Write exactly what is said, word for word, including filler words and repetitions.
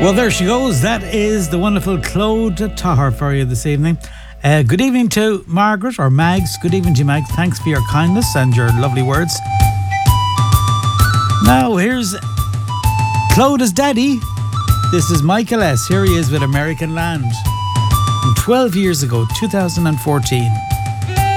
Well, there she goes. That is the wonderful Claude Tahar for you this evening. Uh, good evening to Margaret, or Mags. Good evening to you, Mags. Thanks for your kindness and your lovely words. Now, here's Claude's daddy. This is Michael S. Here he is with American Land. From twelve years ago, two thousand fourteen.